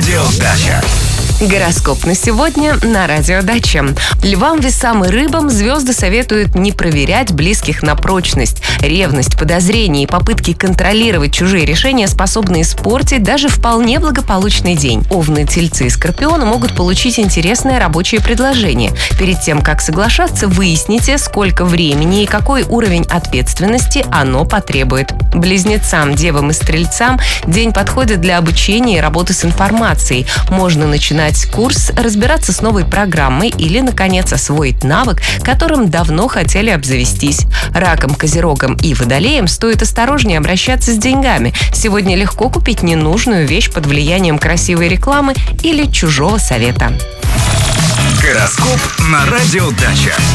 Радио Дача. Гороскоп на сегодня на Радио Дача. Львам, весам и рыбам звезды советуют не проверять близких на прочность. Ревность, подозрения и попытки контролировать чужие решения способны испортить даже вполне благополучный день. Овны, тельцы и скорпионы могут получить интересное рабочее предложение. Перед тем, как соглашаться, выясните, сколько времени и какой уровень ответственности оно потребует. Близнецам, девам и стрельцам день подходит для обучения и работы с информацией. Можно начинать курс, разбираться с новой программой или, наконец, освоить навык, которым давно хотели обзавестись. Ракам, козерогам и водолеям стоит осторожнее обращаться с деньгами. Сегодня легко купить ненужную вещь под влиянием красивой рекламы или чужого совета. Гороскоп на Радио Дача.